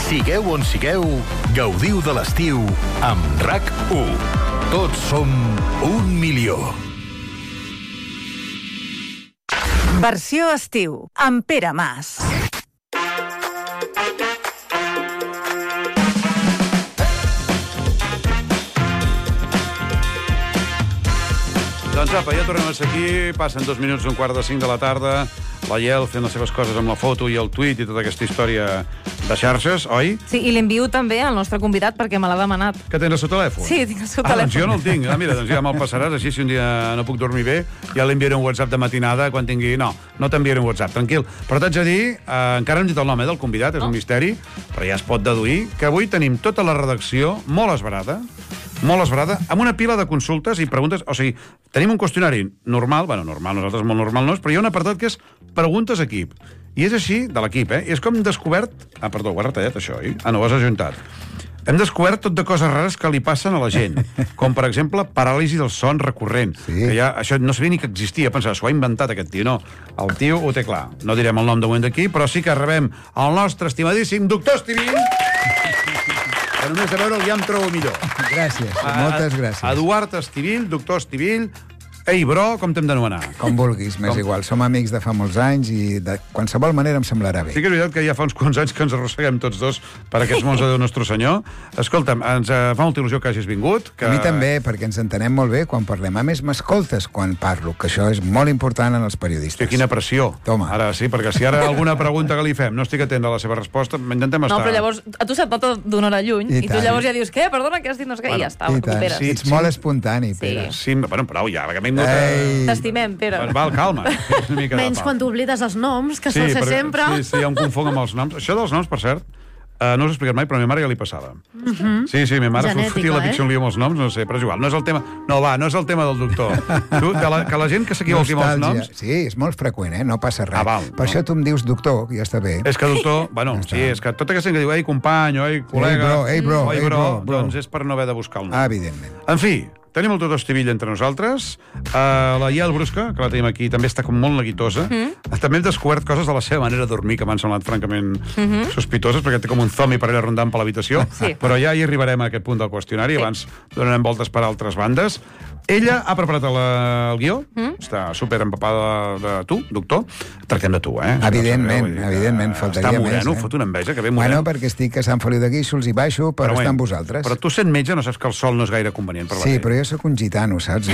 Sigueu on sigueu, gaudiu de l'estiu amb RAC1. Tots som 1 milió. Versió estiu, amb Pere Mas. Doncs apa, ja tornem a ser aquí, passen 2 minuts, 1:45 de la tarda, la Iel fent les seves coses amb la foto i el tuit i tota aquesta història de xarxes, oi? Sí, i l'envio també al nostre convidat perquè me l'ha demanat. Que tens el seu telèfon? Sí, tinc el seu telèfon. Doncs jo no el tinc. Mira, doncs ja me'l passaràs, així si un dia no puc dormir bé, ja l'enviaré un WhatsApp de matinada quan tingui... No t'enviaré un WhatsApp, tranquil. Però t'haig de dir, encara no hem dit el nom del convidat, és un misteri, però ja es pot deduir que avui tenim tota la redacció molt esverada, amb una pila de consultes i preguntes. O sigui, tenim un qüestionari normal, nosaltres molt normal no és, però hi ha un apartat que és preguntes equip. I és així, de l'equip, És com hem descobert... Perdó, ho has retallat, això, oi? No, ho has ajuntat. Hem descobert tot de coses rares que li passen a la gent, com, per exemple, paràlisi del son recurrent. Sí. Que ja, això no sabia ni que existia. Pensava, s'ho ha inventat aquest tio. No, el tio ho té clar. No direm el nom de moment d'aquí, però sí que rebem el nostre estimadíssim doctor Estivill, que només de veure'l ja em trobo millor. Gràcies, moltes gràcies. Eduard Estivill, doctor Estivill. Ei, bro, com t'hem d'anomenar? Com vulguis, m'és igual. Som amics de fa molts anys i de qualsevol manera em semblarà bé. Sí que és veritat que ja fa uns quants anys que ens arrosseguem tots dos per aquests mons de Déu Nostre Senyor. Escolta'm, ens fa molta il·lusió que hagis vingut. A mi també, perquè ens entenem molt bé quan parlem. A més, m'escoltes quan parlo, que això és molt important en els periodistes. Hosti, quina pressió. Toma. Ara sí, perquè si ara alguna pregunta que li fem no estic atent a la seva resposta, intentem estar... No, però llavors a tu se't nota d'una hora lluny i tu llavors ja dius, què? Perdona, què has dit? No sé què, i ja està, ho recuperes. Ets molt espontani, Pere. Sí, bueno, prou ja, perquè a mi no... T'estimem, Pere. Val, calma. Menys quan t'oblides els noms, que sol ser sempre... Sí, ja em confonc amb els noms. Això dels noms, per cert, no us he explicat mai, però a mi mare ja li passava. Sí, mi mare fotia la picció amb els noms, no sé, però és igual, no és el tema... No és el tema del doctor. Que la gent que s'equivoqui amb els noms... Sí, és molt freqüent, no passa res. Per això tu em dius doctor, ja està bé. És que doctor, sí, és que tota aquesta gent que diu, ei, company, oi, col·lega... Ei, bro, doncs és per no haver de buscar el nom. Evidentment. En fi, tenim el doctor Estivill entre nosaltres. La Iel Brusca, que la tenim aquí, també està com molt neguitosa. També hem descobert coses de la seva manera de dormir que m'han semblat francament sospitoses, perquè té com un zombie per allà rondant per l'habitació. Però ja hi arribarem a aquest punt del qüestionari. Abans donarem voltes per altres bandes. Ella ha preparat el guió. Està super empapada de tu, doctor. Tractem de tu, Evidentment, faltaria més. Està moreno, fot una enveja, que ve moreno. Bueno, perquè estic a Sant Feliu de Guíxols i baixo per estar amb vosaltres. Però tu sent metge no saps que el sol no és gaire convenient per la pell. Sí, però jo sóc un gitano, saps?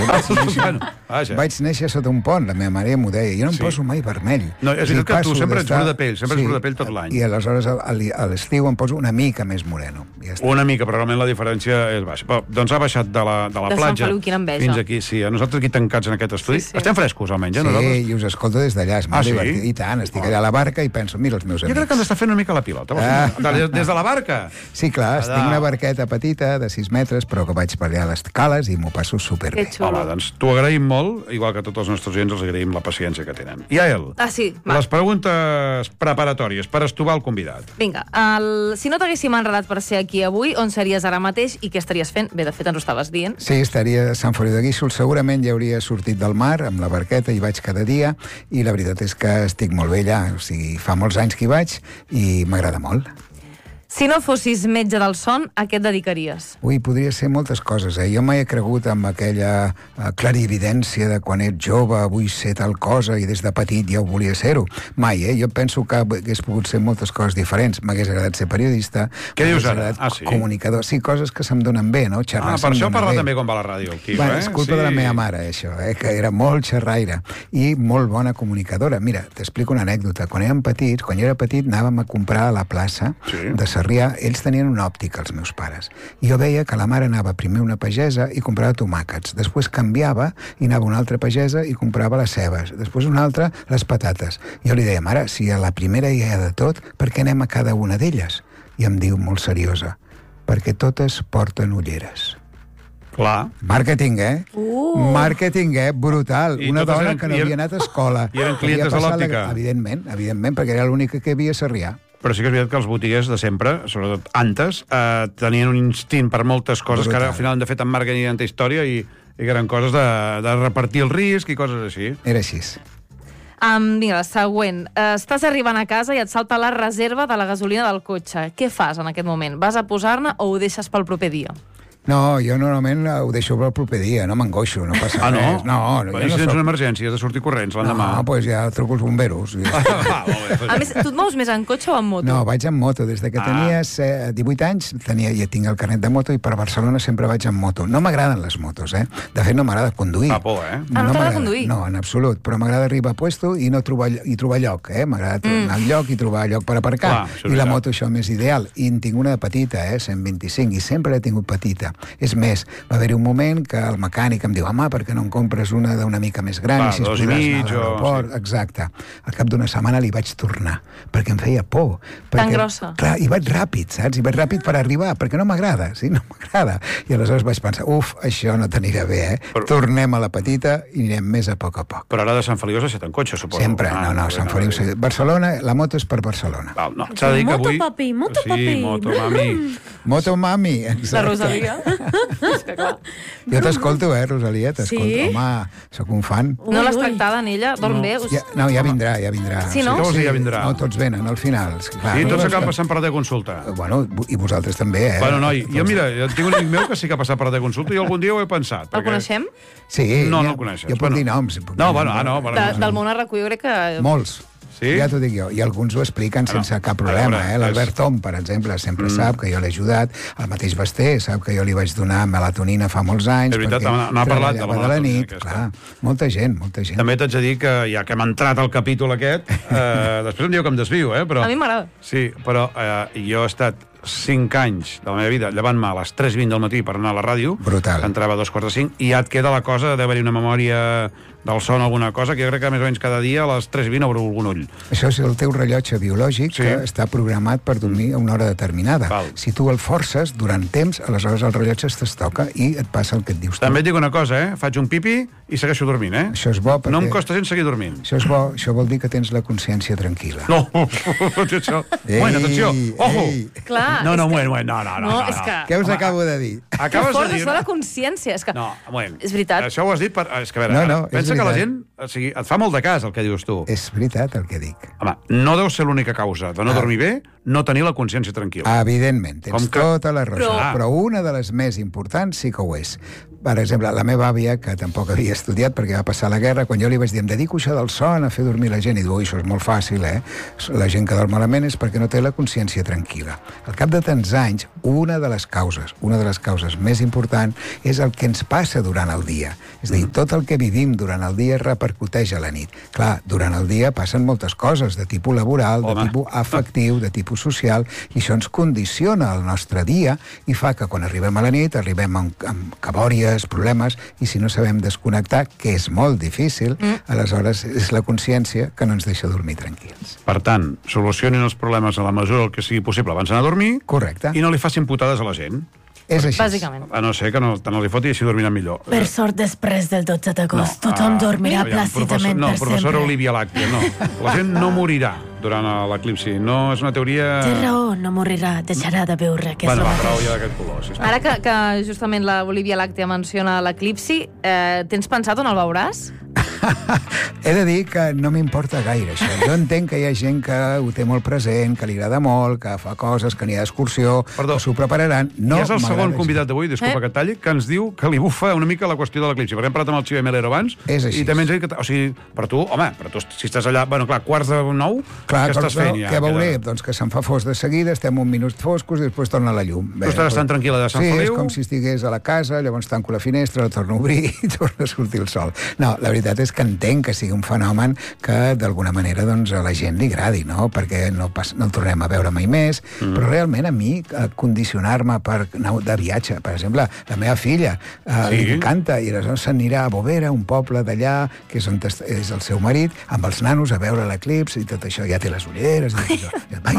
Vaig néixer sota un pont, la meva mare m'ho deia. Jo no em poso mai vermell. No, és veritat que tu sempre ets brut de pell, tot l'any. I aleshores a l'estiu em poso una mica més moreno. Una mica, però realment la diferència és baixa. Doncs ha baixat de la platja fins aquí. Sí, nosaltres aquí tancats en aquest estudi. Estem frescos, almenys, Sí, i us escolto des d'allà, és molt divertit. I tant, estic allà a la barca i penso, mira els meus amics. Jo crec que ens està fent una mica la pilota. Des de la barca? Sí, clar, tinc una barqueta petita de 6 metres, però que vaig per allà a les cales i m'ho passo superbé. Home, doncs t'ho agraïm molt, igual que a tots els nostres oients els agraïm la paciència que tenen. Iael, les preguntes preparatòries per estovar el convidat. Vinga, si no t'haguéssim enredat per ser aquí avui, on series ara mateix i què estaries fent? Bé, de fet, ens ho estaves dient. Sí, estaria a Sant Feliu de Guíxols, segurament ja hauria sortit del mar amb la barqueta, hi vaig cada dia, i la veritat és que estic molt bé allà, o sigui, fa molts anys que hi vaig i m'agrada molt. Si no fossis metge del son, a què et dedicaries? Ui, podria ser moltes coses, Jo mai he cregut amb aquella clarividència de quan ets jove, vull ser tal cosa, i des de petit ja ho volia ser-ho. Mai, Jo penso que hagués pogut ser moltes coses diferents. M'hagués agradat ser periodista. Què dius ara? Comunicador. Sí, coses que se'm donen bé, no? Xerrar per això parla també com va a la ràdio, el tio, Bueno, és culpa de la meva mare, això, que era molt xerraire i molt bona comunicadora. Mira, t'explico una anècdota. Quan jo era petit, anàvem a comprar a la plaça de Sarrià. Ells tenien una òptica, els meus pares. I jo veia que la mare anava primer a una pagesa i comprava tomàquets. Després canviava i anava a una altra pagesa i comprava les cebes. Després una altra, les patates. Jo li deia, mare, si a la primera hi ha de tot, per què anem a cada una d'elles? I em diu, molt seriosa, perquè totes porten ulleres. Clar. Màrqueting, Màrqueting, brutal. Una dona que no havia anat a escola. I eren clientes de l'òptica. Evidentment, perquè era l'única que havia a Sarrià. Però sí que és veritat que els botiguers de sempre, sobretot antes, tenien un instint per moltes coses que ara al final han de fer tan marketing i tanta història i que eren coses de repartir el risc i coses així. Era així. Vinga, la següent. Estàs arribant a casa i et salta la reserva de la gasolina del cotxe. Què fas en aquest moment? Vas a posar-ne o ho deixes pel proper dia? No, jo normalment ho deixo pel proper dia, no m'angoixo, no passa res. No, I si tens una emergència, has de sortir corrents l'endemà. No, doncs ja truco els bomberos. A més, tu et mous més en cotxe o en moto? No, vaig en moto. Des que tenia 18 anys ja tinc el carnet de moto i per Barcelona sempre vaig en moto. No m'agraden les motos, eh? De fet, no m'agrada conduir. Fa por, eh? No t'agrada conduir? No, en absolut. Però m'agrada arribar a puesto i no trobar lloc, eh? M'agrada anar al lloc i trobar lloc per aparcar. I la moto això m'és ideal. I en tinc una de petita, 125, i sempre l'he tingut petita. És més, va haver-hi un moment que el mecànic em diu, home, per què no en compres una d'una mica més gran? I si es podràs anar a l'aeroport? Exacte. Al cap d'una setmana li vaig tornar, perquè em feia por. Tan grossa. Clar, i vaig ràpid, saps? I vaig ràpid per arribar, perquè no m'agrada, sí? No m'agrada. I aleshores vaig pensar, això no t'anirà bé, eh? Tornem a la petita i anirem més a poc. Però ara de Sant Feliu has deixat en cotxe, suposo. Sempre, no, Sant Feliu. Barcelona, la moto és per Barcelona. No, s'ha de dir que avui... Moto papi. Sí, moto mami. Moto mami, exacte. La Rosalia. Jo t'escolto, Rosalia, t'escolto. Sí? Home, sóc un fan. No l'has tractada, en ella? Dorm bé? No, ja vindrà. Sí, no? Sí, ja vindrà. No, tots venen, al final. Clar, Sí, tots acaben passant per la consulta. Bueno, i vosaltres també, eh? Bueno, noi, jo mira, tinc un amic meu que sí que ha passat per la consulta i algun dia ho he pensat. El coneixem? Sí. No el coneixes. Jo puc dir noms. No, bueno, Del món arracú, jo crec que... Molts. Sí? Ja t'ho dic jo. I alguns ho expliquen sense cap problema. L'Albert Tom, per exemple, sempre sap que jo l'he ajudat. El mateix Basté sap que jo li vaig donar melatonina fa molts anys. És veritat, n'ha parlat de la melatonina. nit. Clar, molta gent. També t'haig de dir que ja que hem entrat al capítol aquest, després em diu que em desvio, però... A mi m'agrada. Sí, però jo he estat 5 anys de la meva vida llevant-me a les 3:20 del matí per anar a la ràdio. Brutal. Que entrava a 2:45 i ja et queda la cosa d'haver-hi una memòria del son o alguna cosa, que jo crec que més o menys cada dia a les 3:20 obro algun ull. Això és el teu rellotge biològic que està programat per dormir a una hora determinada. Si tu el forces durant temps, aleshores el rellotge es toca i et passa el que et dius tu. També et dic una cosa, faig un pipi i segueixo dormint, Això és bo perquè... No em costa gens seguir dormint. Això és bo, això vol dir que tens la consciència tranquil·la. No, això... Bueno, atenció, ojo! Clar, no, bueno, no, és que... Què us acabo de dir? Acabes de dir... Fort, la consciència, és que... No, bueno. És veritat. Això ho has dit per... És que, a veure, pensa que la gent... O sigui, et fa molt de cas el que dius tu. És veritat el que dic. Home, no deu ser l'única causa de no dormir bé, no tenir la consciència tranquil·la. Evidentment, tens tota la raó. Però una de les més importants sí que ho és. Per exemple, la meva àvia, que tampoc havia estudiat perquè va passar la guerra, quan jo li vaig dir, em dedico això del son a fer dormir la gent, i diu, això és molt fàcil, La gent que dorm malament és perquè no té la consciència tranquil·la. Al cap de tants anys, una de les causes més importants és el que ens passa durant el dia. És a dir, tot el que vivim durant el dia repercuteix a la nit. Clar, durant el dia passen moltes coses, de tipus laboral, de tipus afectiu, de tipus social, i això ens condiciona el nostre dia i fa que quan arribem a la nit arribem amb cabòries, problemes, i si no sabem desconnectar, que és molt difícil, aleshores és la consciència que no ens deixa dormir tranquils. Per tant, solucionin els problemes a la mesura que sigui possible abans d'anar a dormir. Correcte. I no li facin putades a la gent. És així. Bàsicament. A no ser que no li foti i així dormirà millor. Per sort, després del 12 d'agost, tothom dormirà plàcidament per sempre. Professora Olivia Làctia, no. La gent no morirà durant l'eclipsi. No és una teoria... Té raó, no morirà, deixarà de veure, que és Bueno, el va, mateix. prou ja d'aquest color, sisplau. Ara que justament la Olivia Làctia menciona l'eclipsi, tens pensat on el veuràs? He de dir que no m'importa gaire, això. Jo entenc que hi ha gent que ho té molt present, que li agrada molt, que fa coses, que anirà d'excursió, que s'ho prepararan. No, I és el segon m'agrada convidat d'avui, disculpa que et talli, que ens diu que li bufa una mica la qüestió de l'eclipsi. Perquè hem parlat amb el Xavier Melero abans, És així. i també ens ha dit que... O sigui, per tu, si estàs allà... Bueno, clar, 8:45, Clar, què estàs fent ja? Què veuré? Doncs que se'n fa fos de seguida, estem un minut foscos i després torna la llum. Tu estaràs tan tranquil·la de Sant Feliu? Sí, és com si estigués a la casa, llavors tanco la finestra, la torno a obrir i torna a sortir el sol. No, la veritat és que entenc que sigui un fenomen que d'alguna manera doncs, a la gent li agradi, no? Perquè no el tornem a veure mai més, però realment a mi condicionar-me per anar de viatge, per exemple, la meva filla li encanta i aleshores s'anirà a Bovera, un poble d'allà, que és on és el seu marit, amb els nanos a veure l'eclipsi i tot això, ja té les ulleres i tot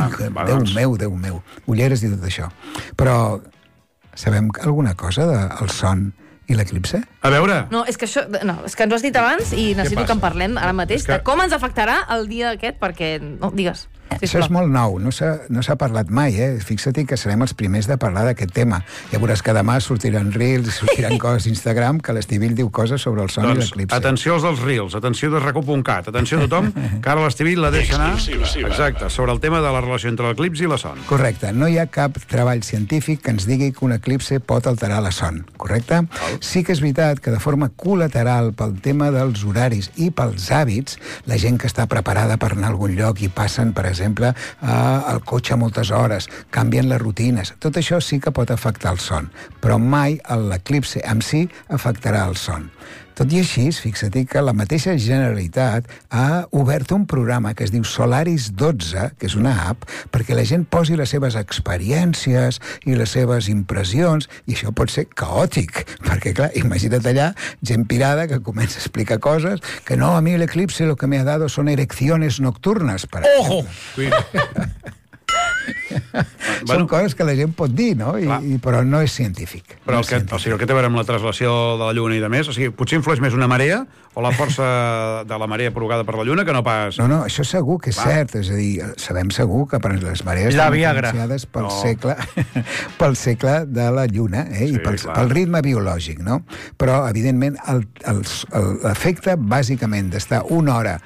això. Déu meu, ulleres i tot això. Però sabem alguna cosa del son i l'eclipse? A veure... No, és que això... No, és que ens ho has dit abans i necessito que en parlem ara mateix, de com ens afectarà el dia aquest, perquè... No, digues. Això és molt nou, no s'ha parlat mai, Fixa't que serem els primers de parlar d'aquest tema. Ja veuràs que demà sortiran reels i sortiran coses d'Instagram que l'Estivill diu coses sobre el son i l'eclipse. Atenció als dels reels, atenció de RAC1.cat, atenció a tothom, que ara l'Estivill la deixa anar. Exacte, sobre el tema de la relació entre l'eclipse i la son. Correcte, no hi ha cap treball científic que ens digui que un eclipse pot alterar la son, correcte? Sí que és veritat que de forma col·lateral pel tema dels horaris i pels hàbits, la gent que està preparada per anar a algun lloc i passen, per exemple, al cotxe moltes hores, canvien les rutines, tot això sí que pot afectar el son, però mai l'eclipse en si afectarà el son. Tot i així, fixa't que la mateixa Generalitat ha obert un programa que es diu Solaris 12, que és una app, perquè la gent posi les seves experiències i les seves impressions, i això pot ser caòtic, perquè, clar, imagina't allà gent pirada que comença a explicar coses que no, a mi l'eclipse lo que me ha dado son erecciones nocturnas, per exemple. Ojo! Són coses que la gent pot dir, no? Però no és científic. Però el que té a veure amb la translació de la Lluna i de més, o sigui, potser influeix més una marea o la força de la marea provocada per la Lluna que no pas... No, això segur que és cert, és a dir, sabem segur que les marees estan influenciades pel segle de la Lluna i pel ritme biològic, no? Però, evidentment, l'efecte, bàsicament, d'estar una hora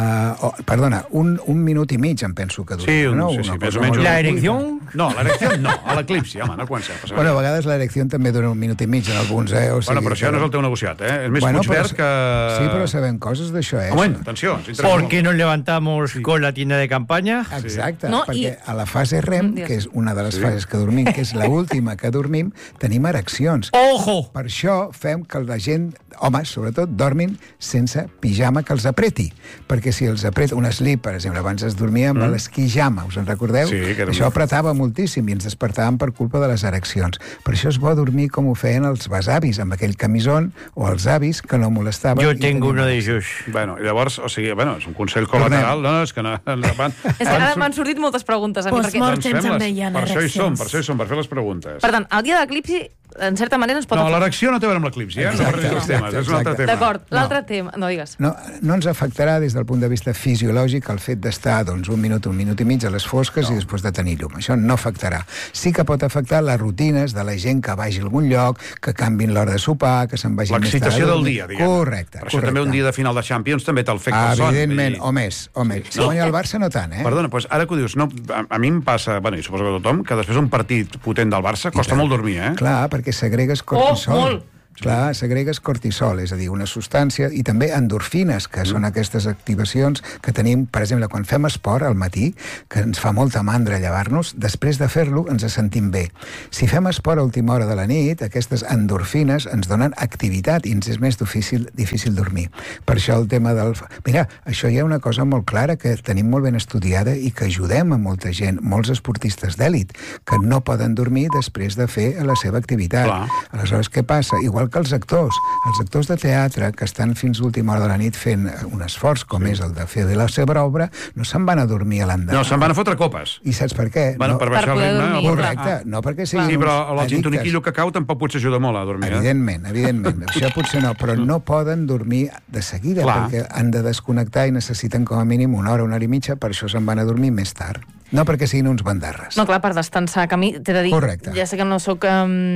un minut i mig, em penso que dura. Sí, més o menys. ¿La erecció? No, l'erecció no, a l'eclipsi, home, no comencem. Bueno, a vegades l'erecció també dura un minut i mig en alguns, Bueno, però això no és el teu negociat, És més Puigverd que... Sí, però sabem coses d'això, Moment, atenció. ¿Por qué nos levantamos con la tienda de campaña? Exacte, perquè a la fase REM, que és una de les fases que dormim, que és l'última que dormim, tenim ereccions. Ojo! Per això fem que la gent, homes, sobretot, dormin sense pijama que els apreti. Perquè si els apreta, un slip, per exemple, abans es dormia amb l'esquijama, us en recordeu? Sí, que això apretava moltíssim i ens despertàvem per culpa de les ereccions. Per això és bo dormir com ho feien els besavis, amb aquell camisón, o els avis que no molestaven. Jo tengo uno de ellos. Bueno, llavors, o sigui, és un consell col·lateral, no, és que no... És que ara m'han sortit moltes preguntes a mi. Postmortem també hi ha ereccions. Per això hi som, per fer les preguntes. Per tant, el dia de l'eclipsi, en certa manera, ens pot... No, l'erecció no té a veure amb l'eclipsi, no barreges els temes, és un altre tema. D'acord, l'altre tema... No, digues. No ens afectarà des del punt de vista fisiològic el fet d'estar un minut i mig a les fosques i després de tenir llum. Això no afectarà. Sí que pot afectar les rutines de la gent que vagi a algun lloc, que canvin l'hora de sopar, que se'n vagin més tard. L'excitació del dia, diguem. Correcte. Per això també un dia de final de Champions també té l'efecte del son. Evidentment, o més. Si guanya el Barça, no tant, Perdona, doncs ara que ho dius, a mi em passa, i suposo que a tothom, que després un partit potent del Barça costa molt dormir, Clar, perquè segregues cortisol. Clar, segregues cortisol, és a dir, una substància, i també endorfines, que són aquestes activacions que tenim, per exemple, quan fem esport al matí, que ens fa molta mandra llevar-nos, després de fer-lo ens sentim bé. Si fem esport a última hora de la nit, aquestes endorfines ens donen activitat i ens és més difícil dormir. Per això el tema del... Mira, això hi ha una cosa molt clara que tenim molt ben estudiada i que ajudem a molta gent, molts esportistes d'èlit, que no poden dormir després de fer la seva activitat. Aleshores, què passa? Igual que els actors de teatre que estan fins a l'última hora de la nit fent un esforç, com és el de fer de la seva obra, no se'n van a dormir a l'endemà. No, se'n van a fotre copes. I saps per què? Per baixar el ritme. Correcte, no perquè siguin Sí, però el gintoniquillo que cau tampoc potser ajuda molt a dormir. Evidentment. Això potser no, però no poden dormir de seguida, perquè han de desconnectar i necessiten com a mínim una hora i mitja, per això se'n van a dormir més tard. No perquè siguin uns bandarres. No, clar, per descansar, que a mi, t'he de dir, ja sé que no sóc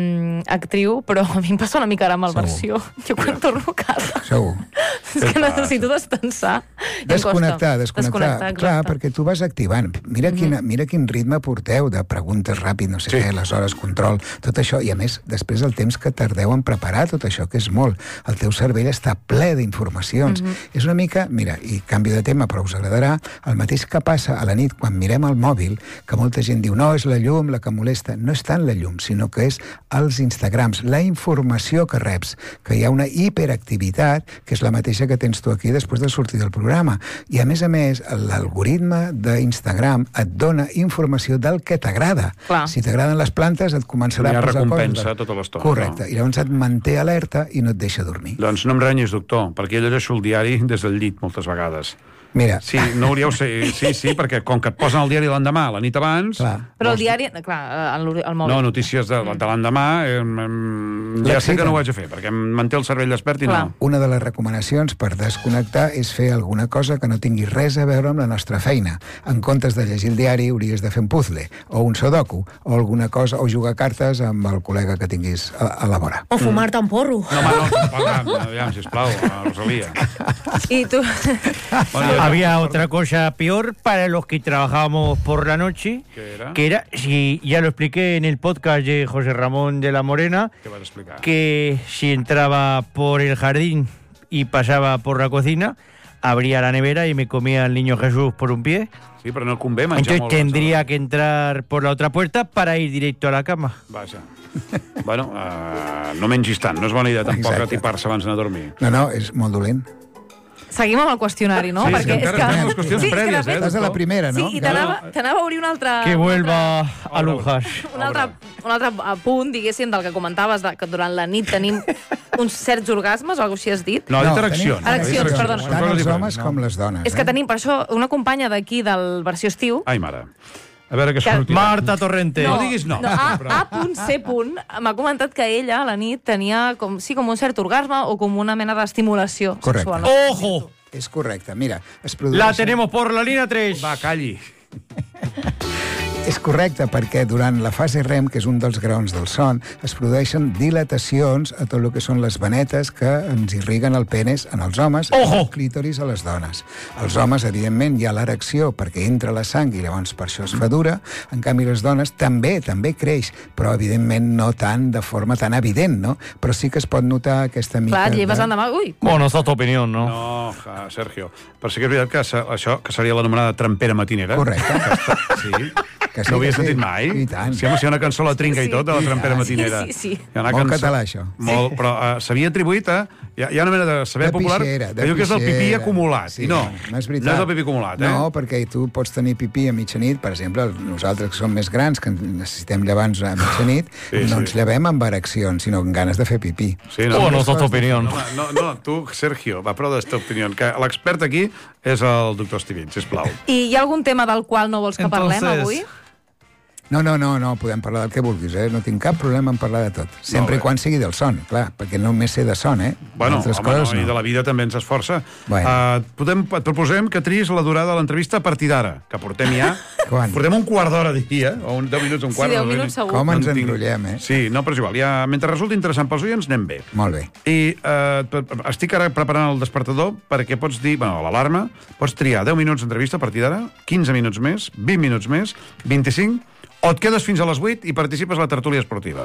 actriu, però a mi em passa una mica ara amb el versió. Jo quan torno a casa... Segur. És que necessito descansar. Desconnectar. Clar, perquè tu vas activant. Mira quin ritme porteu de preguntes ràpid, no sé què, les hores, control, tot això. I a més, després el temps que tardeu en preparar tot això, que és molt. El teu cervell està ple d'informacions. És una mica, mira, i canvi de tema, però us agradarà, el mateix que passa a la nit quan mirem el mòbil, que molta gent diu, no, és la llum la que molesta. No és tant la llum, sinó que és els Instagrams, la informació que reps, que hi ha una hiperactivitat, que és la mateixa que tens tu aquí després de sortir del programa. I a més, l'algoritme d'Instagram et dona informació del que t'agrada. Si t'agraden les plantes, et començarà a posar coses. Recompensa tota l'estona. Correcte. I llavors et manté alerta i no et deixa dormir. Doncs no em renyis, doctor, perquè jo llegeixo el diari des del llit moltes vegades. Mira. Sí, no hauríeu... Sí, perquè com que et posen el diari l'endemà, la nit abans... Clar. Però el diari... Clar, el mòbil. No, notícies de l'endemà... Ja sé que no ho haig de fer, perquè em manté el cervell despert i no. Una de les recomanacions per desconnectar és fer alguna cosa que no tingui res a veure amb la nostra feina. En comptes de llegir el diari, hauries de fer un puzzle, o un sudoku, o alguna cosa, o jugar a cartes amb el col·lega que tinguis a la vora. O fumar-te un porro. No, aviam, sisplau, Rosalia. I tu... Había otra cosa peor para los que trabajábamos por la noche, que era, si ya lo expliqué en el podcast de José Ramón de la Morena, ¿Qué vas a explicar? que si entraba por el jardín y pasaba por la cocina, abría la nevera y me comía el niño Jesús por un pie. Sí, però no convé menjar Entonces molt. tendría que entrar por la otra puerta para ir directo a la cama. Vaja. Bueno, no mengis tant, no és bona idea tampoc Exacte. atipar-se abans d'anar a dormir. No, és molt dolent. Seguim amb el qüestionari, no? Sí, Perquè sí, encara tenim les qüestions és que, prèvies, de fet, Estàs a la primera, no? Sí, i t'anava a obrir un altre... Que vuelva a Lujas. Un altre punt, diguéssim, del que comentaves, que durant la nit tenim uns certs orgasmes, o alguna cosa així has dit. No, interaccions. Ereccions, perdona. Tant els homes com les dones. És que tenim, per això, una companya d'aquí del Versió Estiu... Ai, mare. A veure què sortirà. Marta Torrente. No diguis no. A.C. m'ha comentat que ella a la nit tenia com un cert orgasme o com una mena d'estimulació Correcte. sexual. ¡Ojo! És correcte. Mira, es produeix... La tenemos por la línea 3. Va, calli. És correcte, perquè durant la fase REM, que és un dels graons del son, es produeixen dilatacions a tot el que són les venetes que ens irriguen el penis en els homes i el clítoris a les dones. Els homes, evidentment, hi ha l'erecció perquè entra la sang i llavors per això es fa dura. En canvi, les dones també creix, però evidentment no tant de forma tan evident, no? Però sí que es pot notar aquesta mica... Clar, lleves l'endemà... Ui! Bueno, esa es tu opinión, ¿no? No, Sergio. Però sí que és veritat que això que seria l'anomenada trampera matinera. Correcte. Sí. Que sí, No ho havia que sí. sentit mai? I tant. Sí, home, si hi ha una cançó a la trinca i tot, de la trampera matinera. Sí. Hi ha una Molt cançó... català, això. Molt, però s'havia atribuït a... Hi ha una mena de saber De popular pixera, que diu que és el pipí pixera. acumulat. Sí, I no, no és veritat. no és el pipí acumulat, eh? No, perquè tu pots tenir pipí a mitjanit, per exemple, nosaltres que som més grans, que necessitem llevar-nos a mitjanit, no ens llevem amb ereccions, sinó amb ganes de fer pipí. Sí, Bueno, esa es tu opinión. No, tu, Sergio, va, prou d'esta opinió. Que l'expert aquí és el doctor Estivit, sisplau. I hi ha algun tema del qual no vols que parlem avui? No, podem parlar del que vulguis, eh? No tinc cap problema en parlar de tot. Sempre i quan sigui del son, clar, perquè no només sé de son, eh? Bueno, Altres home, coses no, i de la vida també ens esforça. Bueno. Et proposem que triïs la durada de l'entrevista a partir d'ara, que portem ja... Quan? Portem un quart d'hora, diria, o 10 minuts, un quart. 10 minuts segur. Com ens No en tinc- enrotllem, eh? Sí, no, però és igual. Ja, mentre resulti interessant pels oients, anem bé. Molt bé. I estic ara preparant el despertador perquè pots dir, bueno, l'alarma, pots triar 10 minuts d'entrevista a partir d'ara, 15 minuts més, 20 minuts més, 25, o et quedes fins a les 8 i participes a la tertúlia esportiva.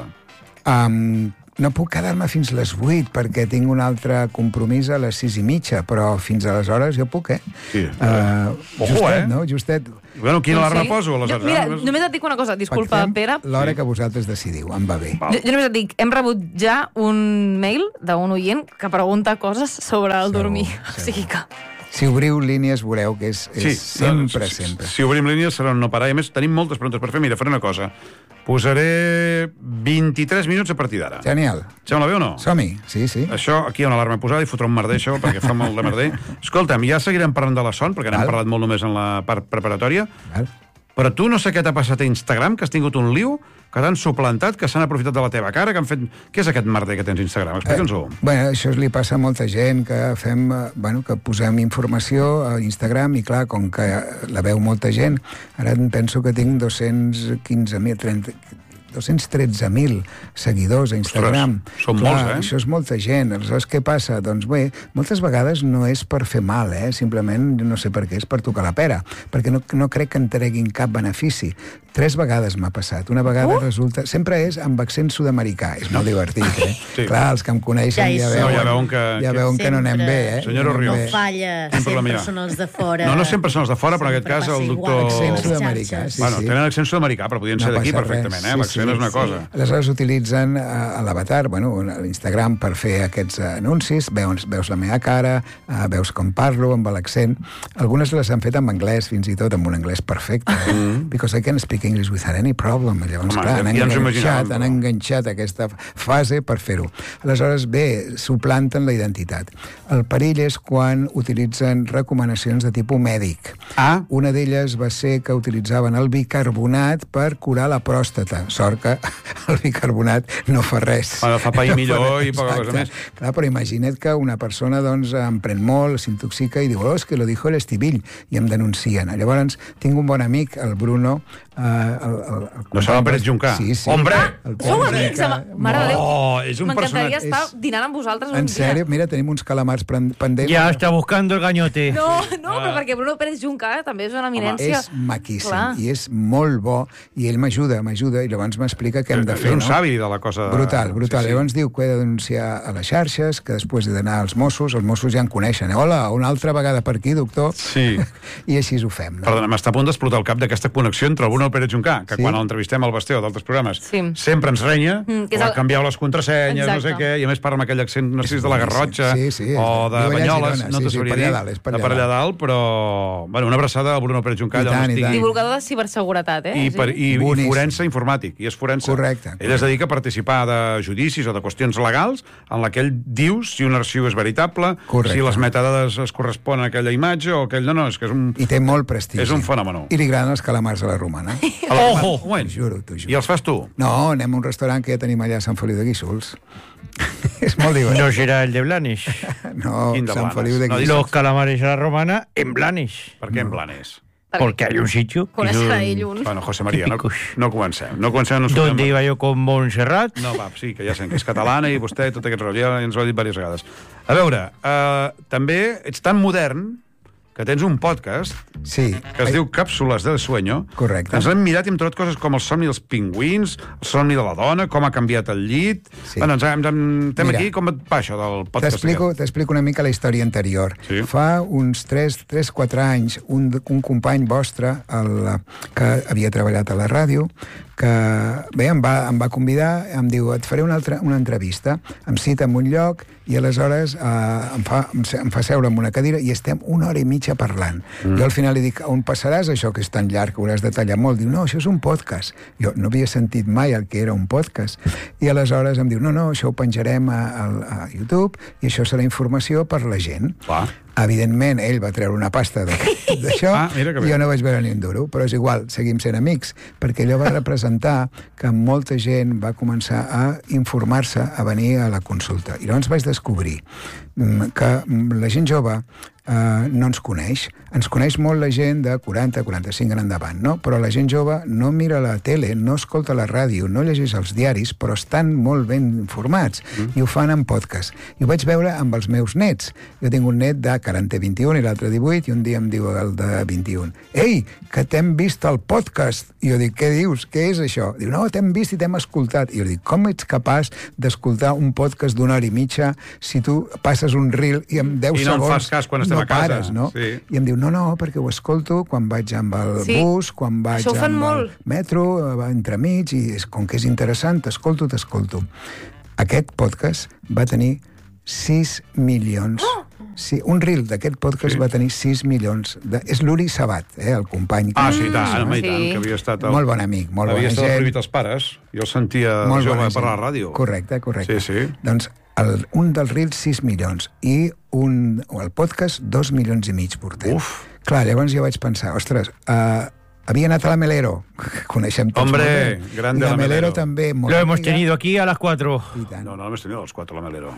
No puc quedar-me fins les 8 perquè tinc un altre compromís a les 6:30, però fins aleshores jo puc, eh? Sí. Ojo, Justet, eh? no? Justet. Bueno, quina alarma poso, No, aleshores? mira, només et dic una cosa, disculpa, Pactem Pere. l'hora que vosaltres decidiu, em va bé. Jo només et dic, hem rebut ja un mail d'un oient que pregunta coses sobre el dormir. O sigui que... Si obriu línies veureu que és sempre. Si obrim línies serà un no parar. I a més, tenim moltes preguntes per fer. Mira, faré una cosa. Posaré 23 minuts a partir d'ara. Genial. Sembla bé o no? Som-hi, sí. Això, aquí hi ha una alarma posada i fotrà un merder, això, perquè fa molt de merder. Escolta'm, ja seguirem parlant de la son, perquè n'hem parlat molt només en la part preparatòria. Val. Però tu no sé què t'ha passat a Instagram, que has tingut un liu, que t'han suplantat, que s'han aprofitat de la teva cara, que han fet... Què és aquest merder que tens a Instagram? Explica'ns-ho. Bueno, això li passa a molta gent, que fem, que posem informació a Instagram i, clar, com que la veu molta gent, ara penso que tinc 213.000 seguidors a Instagram. Ostres, són molts, eh? Això és molta gent. Aleshores, què passa? Doncs bé, moltes vegades no és per fer mal, simplement, no sé per què, és per tocar la pera, perquè no crec que en treguin cap benefici. 3 vegades m'ha passat. Una vegada resulta... Sempre és amb accent sud-americà. És molt divertit, eh? Sí. Clar, els que em coneixen ja veuen que no anem bé, eh? Senyor Oriol. No falla, Quin problema hi sempre ha? són els de fora. No sempre són els de fora, però en aquest cas el doctor... Accent sud-americà, sí. Bueno, tenen accent sud-amerià, però podien ser d'aquí passa perfectament, res. L'accent és una cosa. Aleshores utilitzen l'avatar, a l'Instagram per fer aquests anuncis, veus la meva cara, veus com parlo, amb l'accent. Algunes les han fet en anglès, fins i tot, amb un anglès perfecte, because I can speak speak English without any problem. Llavors, clar, han enganxat aquesta fase per fer-ho. Aleshores, bé, suplanten la identitat. El perill és quan utilitzen recomanacions de tipus mèdic. Una d'elles va ser que utilitzaven el bicarbonat per curar la pròstata. Sort que el bicarbonat no fa res. Fa pair millor i poca cosa més. Clar, però imagina't que una persona doncs, em pren molt, s'intoxica i diu, és que lo dijo el Estivill, i em denuncien. Llavors, tinc un bon amic, el Bruno... No se l'ha Pérez Juncà? Sí. Hombre! Sou amics? Mare de Déu. És un m'encantaria estar dinant amb vosaltres un dia. En sèrio? Mira, tenim uns calamars pendents. Ja està buscando el gañote. No, però perquè Bruno Pérez Juncà també és una eminència. És maquíssim i és molt bo i ell m'ajuda i llavors m'explica què hem de fer. És un savi de la cosa... Brutal. Llavors diu que he de denunciar a les xarxes, que després he d'anar als Mossos, els Mossos ja em coneixen. Hola, una altra vegada per aquí, doctor. Sí. I així ho fem. Perdona, m'està a punt d'explotar el cap d'aquesta connexió entre el Bruno Pérez Juncà, que quan l'entrevistem al Basté o d'altres programes sempre ens renya, canvieu les contrasenyes, no sé què, i a més parla amb aquell accent, no sé si és de la Garrotxa o de Banyoles, no t'ho sabria dir, de per allà dalt, però una abraçada al Bruno Pérez Juncà. Divulgador de ciberseguretat, I forense informàtic, i és forense. Correcte. Ell es dedica a participar de judicis o de qüestions legals en la que ell diu si un arxiu és veritable, si les metadades es corresponen a aquella imatge o aquell... No, és que és un... I té molt prestigi. És un fenomen. I li agraden els calamars a la romana. Ojo! T'ho juro. I els fas tu? No, anem a un restaurant que ja tenim allà a Sant Feliu de Guíxols. És molt divertit. No serà el de Blanes. No, Sant Feliu de Guíxols. Los calamares a la romana en Blanes. Per què en Blanes? Porque hay un sitio... Coneixen a ell un... Bueno, José María, no comencem. ¿Dónde iba yo con Montserrat? No, va, sí, que ja sé que és catalana i vostè, tot aquest rotllo, ja ens ho ha dit diverses vegades. A veure, també ets tan modern que tens un podcast que es diu Càpsules del Sueño. Correcte. Ens l'hem mirat i hem trobat coses com el somni dels pingüins, el somni de la dona, com ha canviat el llit... Bueno, estem aquí, com et va això del podcast? T'explico una mica la història anterior. Fa uns 3-4 anys, un company vostre que havia treballat a la ràdio, que bé, em va convidar, em diu, et faré una entrevista, em cita en un lloc i aleshores em fa seure en una cadira i estem 1 hora i mitja parlant. Jo al final li dic, on passaràs això que és tan llarg, que hauràs de tallar molt? Diu, no, això és un podcast. Jo no havia sentit mai el que era un podcast. I aleshores em diu, no, això ho penjarem a YouTube i això serà informació per la gent. Evidentment, ell va treure una pasta d'això i jo no vaig veure ni un duro, però és igual, seguim sent amics, perquè allò va representar que molta gent va començar a informar-se, a venir a la consulta. I llavors vaig descobrir que la gent jove no ens coneix. Ens coneix molt la gent de 40-45 en endavant, no? Però la gent jove no mira la tele, no escolta la ràdio, no llegeix els diaris, però estan molt ben informats i ho fan en podcast. I ho vaig veure amb els meus nets. Jo tinc un net de 40-21 i l'altre 18 i un dia em diu el de 21. Ei, que t'hem vist al podcast! I jo dic, què dius? Què és això? Diu, no, t'hem vist i t'hem escoltat. I jo dic, com ets capaç d'escoltar un podcast d'1 hora i mitja si tu passes un reel i en 10 segons... I no em fas cas quan estem a casa. Pares, no? Sí. I em diu, no, perquè ho escolto quan vaig amb el bus, quan vaig amb el metro, entremig, i com que és interessant, t'escolto. Aquest podcast va tenir 6 milions... Sí, un reel d'aquest podcast va tenir 6 milions. És l'Uri Sabat, el company. Sí, tant, que havia estat... Molt bon amic, molt bona gent. Havia estat prohibit als pares. Jo el sentia jove per la ràdio. Correcte. Sí. Doncs un dels reels 6 milions i el podcast 2 milions i mig portem. Clar, llavors jo vaig pensar, ostres, havia anat a la Melero, coneixem tots. Hombre, grande la Melero. També. Lo hemos tenido aquí a las 4. No, hemos tenido a las 4 la Melero.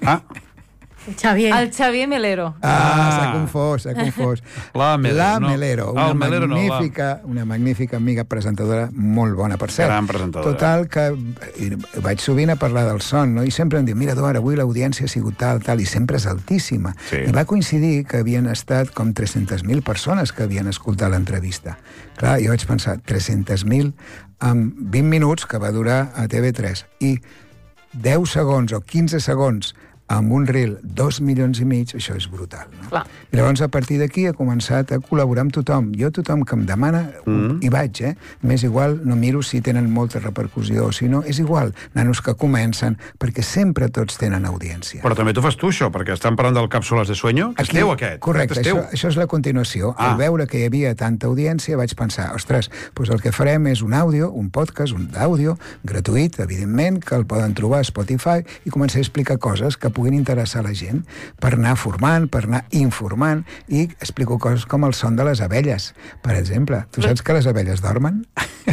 El Xavier Melero. S'ha confós. La Melero. Una magnífica amiga presentadora, molt bona, per cert. Gran presentadora. Total, que vaig sovint a parlar del son, no? I sempre em diu, mira, Eduard, avui l'audiència ha sigut tal, i sempre és altíssima. I va coincidir que havien estat com 300.000 persones que havien escoltat l'entrevista. Clar, jo vaig pensar, 300.000 amb 20 minuts que va durar a TV3 i 10 segons o 15 segons amb un reel 2,5 milions, això és brutal. No? Clar. I llavors, a partir d'aquí, he començat a col·laborar amb tothom. Jo, tothom que em demana, hi vaig, M'és igual, no miro si tenen molta repercussió o si no, és igual. Nanos que comencen, perquè sempre tots tenen audiència. Però també tu fas tu, això, perquè estan parlant del Càpsules de Sueño, que és teu, aquest. Correcte, això és la continuació. Al veure que hi havia tanta audiència, vaig pensar, ostres, doncs el que farem és un àudio, un podcast, un àudio, gratuït, evidentment, que el poden trobar a Spotify, i començar a explicar coses que puguin interessar a la gent, per anar formant, per anar informant, i explico coses com el son de les abelles, per exemple. Tu saps que les abelles dormen?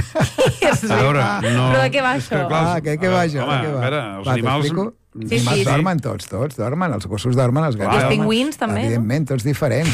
A veure, no... Però de què va això? Què va això? Home, a veure, els animals... Els animals dormen tots dormen, els gossos dormen, els gats dormen. Els pingüins també, no? Evidentment, tots diferents.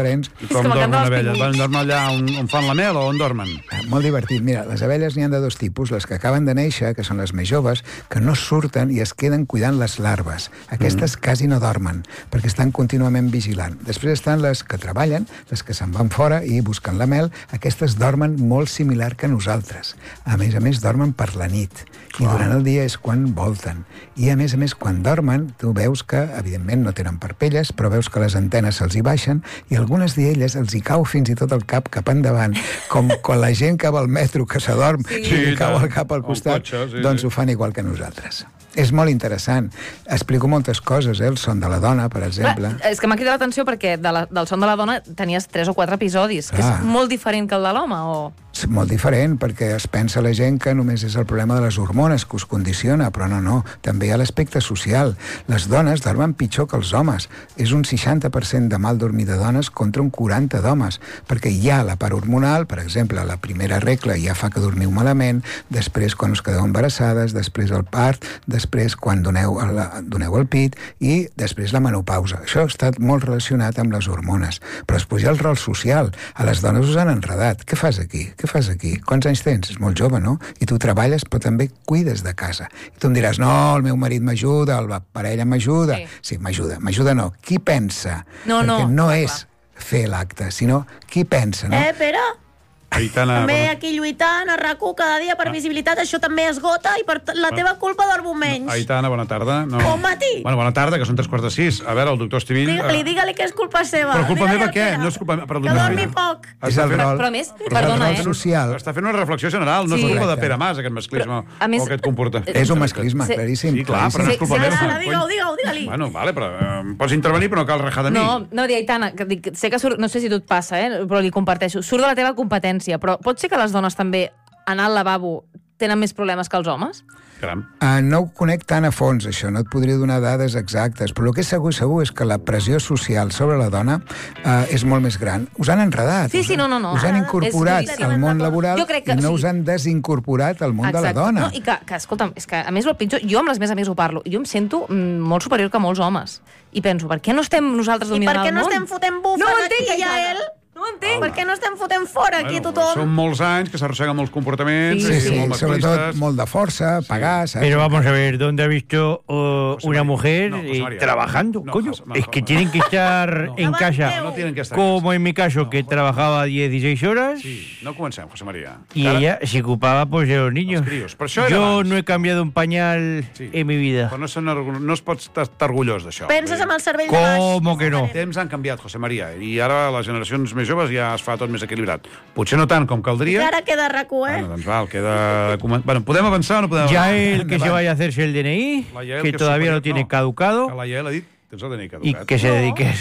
I com dormen les abelles? Van dormir allà on fan la mel o on dormen? Molt divertit. Mira, les abelles n'hi ha de dos tipus. Les que acaben de néixer, que són les més joves, que no surten i es queden cuidant les larves. Aquestes quasi no dormen, perquè estan contínuament vigilant. Després estan les que treballen, les que se'n van fora i busquen la mel. Aquestes dormen molt similar que nosaltres. A més, dormen per la nit. I durant el dia és quan volten. I a més, quan dormen, tu veus que, evidentment, no tenen parpelles, però veus que les antenes se'ls hi baixen i algunes d'elles els hi cau fins i tot el cap cap endavant, com quan la gent que va al metro que s'adorm i li cau el cap al costat, doncs ho fan igual que nosaltres. És molt interessant. Explico moltes coses, el son de la dona, per exemple. Clar, és que m'ha cridat l'atenció perquè del son de la dona tenies 3 o 4 episodis, que és molt diferent que el de l'home, o... És molt diferent, perquè es pensa la gent que només és el problema de les hormones que us condiciona, però no. També hi ha l'aspecte social. Les dones dormen pitjor que els homes. És un 60% de mal dormir de dones contra un 40% d'homes, perquè hi ha la part hormonal, per exemple, la primera regla ja fa que dormiu malament, després quan us quedeu embarassades, després el part, després quan doneu el pit i després la menopausa. Això està molt relacionat amb les hormones. Però després hi ha el rol social. A les dones us han enredat. Què fas aquí? Què fas aquí? Quants anys tens? És molt jove, no? I tu treballes, però també cuides de casa. I tu em diràs, no, el meu marit m'ajuda, la parella m'ajuda. Sí, m'ajuda no. Qui pensa? Perquè no és fer l'acte, sinó qui pensa, no? Però... Aitana, també aquí lluitant a RAC1 cada dia per visibilitat, això també esgota i per la teva culpa dormo menys. Aitana, bona tarda. Bon matí. Bueno, bona tarda, que són 3:45. A veure, el doctor Estivill... Digue-li que és culpa seva. Però culpa meva què? No és culpa meva. Que dormi poc. És el rol. Però a més, perdona, social. Està fent una reflexió general, no és culpa de Pere Mas, aquest masclisme o aquest comportament. És un masclisme, claríssim. Sí, clar, però no és culpa meva. Digue-li. Bueno, vale, però pots intervenir, però no cal rajar de mi. No, Aitana, sé que surt, no sé si tu et passa, però li comparteixo. Surt de la teva competència, però pot ser que les dones també, anar al lavabo, tenen més problemes que els homes? Caram. No ho conec tan a fons, això. No et podria donar dades exactes, però el que és segur és que la pressió social sobre la dona és molt més gran. Us han enredat. Sí, no. Us han incorporat al món laboral i no us han desincorporat al món de la dona. No, i que, escolta'm, és que a més el pitjor, jo amb les més amics ho parlo, jo em sento molt superior que molts homes. I penso, per què no estem nosaltres dominant el món? I per què no estem fotent bufes aquí i a ell? No ho entenc. Per què no estem fotent fora aquí tothom? Són molts anys que s'arrosseguen molts comportaments, sí, molt masclistes. Sobretot molt de força, pagar... ¿sabes? Pero vamos a ver, ¿dónde ha visto una mujer trabajando? Coño, es que tienen que estar en casa, como en mi caso, que trabajaba 16 horas. Sí, no comencem, José María. Y ella se ocupaba pues de los niños. Yo no he cambiado un pañal en mi vida. Però no es pots estar orgullós d'això. Penses amb el cervell de baix? ¿Cómo que no? Els temps han canviat, José María, i ara les generacions més joves ja es fa tot més equilibrat. Potser no tant com caldria. I ara queda RAC1, Bueno, doncs val, queda... Bueno, ¿podem avançar o no podem Ya avançar? él que se vaya a hacerse el DNI, que todavía lo tiene caducado, Que la Yael ha dit, tens el DNI y caducat. que se dedique